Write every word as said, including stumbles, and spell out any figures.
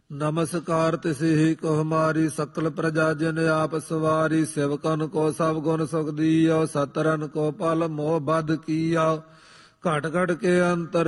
नमस्कार तिसहि को हमारी सकल प्रजा जन आप सवारी सेवकन को सब गुण सुख दियो सतरन को पल मोह बद किया घट घट के अंतर